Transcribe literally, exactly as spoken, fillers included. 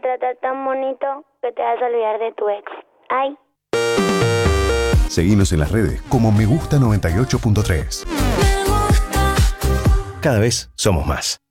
tratar tan bonito que te vas a olvidar de tu ex. Ay. Seguinos en las redes como Me Gusta noventa y ocho punto tres. Cada vez somos más.